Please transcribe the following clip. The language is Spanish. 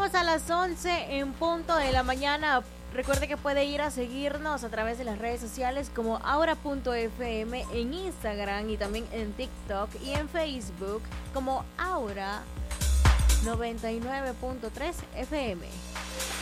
Llegamos a las 11 en punto de la mañana. Recuerde que puede ir a seguirnos a través de las redes sociales como aura.fm en Instagram y también en TikTok y en Facebook como Aura 99.3 FM.